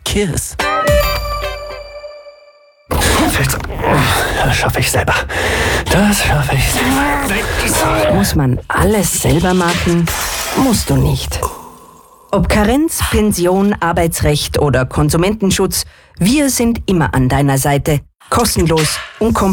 Kiss. Das schaffe ich selber. Das schaffe ich selber. Muss man alles selber machen? Musst du nicht. Ob Karenz, Pension, Arbeitsrecht oder Konsumentenschutz, wir sind immer an deiner Seite. Kostenlos und